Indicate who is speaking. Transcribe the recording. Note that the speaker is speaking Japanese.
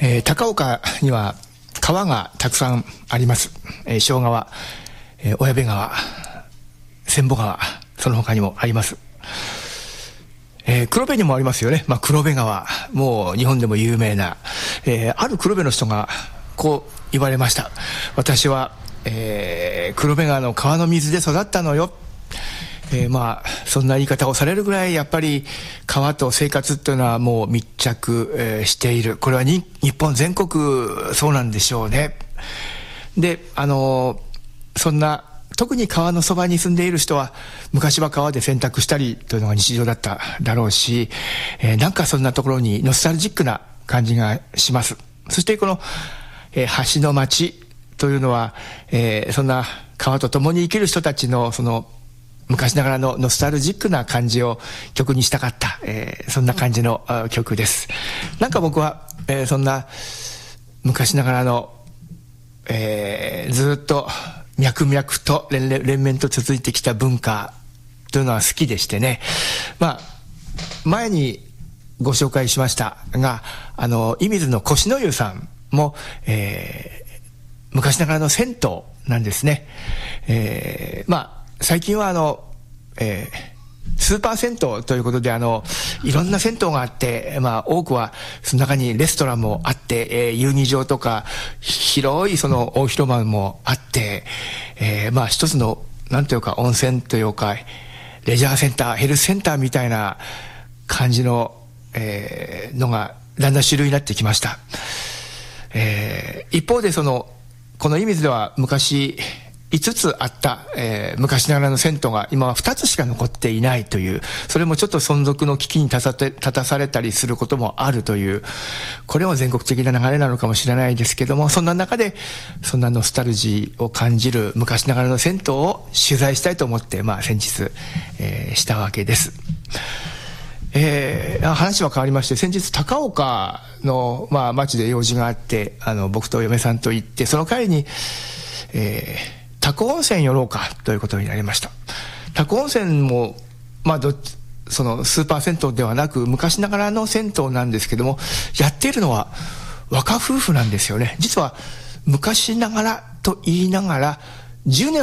Speaker 1: 高岡には川がたくさんあります。小川、小矢部川、千保川、その他にもあります。黒部にもありますよね。黒部川、もう日本でも有名な、ある黒部の人がこう言われました。私は、黒部川の川の水で育ったのよ。そんな言い方をされるぐらいやっぱり川と生活っていうのはもう密着、している。これは日本全国そうなんでしょうね。で、そんな特に川のそばに住んでいる人は昔は川で洗濯したりというのが日常だっただろうし、なんかそんなところにノスタルジックな感じがします。そしてこの、橋の町というのは、そんな川と共に生きる人たちのその昔ながらのノスタルジックな感じを曲にしたかった、そんな感じの曲です。なんか僕は、そんな昔ながらの、ずっと脈々と連綿と続いてきた文化というのは好きでしてね。前にご紹介しましたが、射水の越の湯さんも、昔ながらの銭湯なんですね。最近はスーパー銭湯ということでいろんな銭湯があって、多くはその中にレストランもあって、遊技場とか広いその大広間もあって、一つのなんというか温泉というかレジャーセンター、ヘルスセンターみたいな感じの、のがだんだん主流になってきました。一方でこの射水では昔5つあった、昔ながらの銭湯が今は2つしか残っていないという、それもちょっと存続の危機に立たされたりすることもあるという、これも全国的な流れなのかもしれないですけども、そんな中でそんなノスタルジーを感じる昔ながらの銭湯を取材したいと思って、先日、したわけです。話は変わりまして、先日高岡の、町で用事があって、僕と嫁さんと行って、その帰りに、多古温泉寄ろうかということになりました。多古温泉もそのスーパー銭湯ではなく昔ながらの銭湯なんですけども、やっているのは若夫婦なんですよね。実は昔ながらと言いながら10年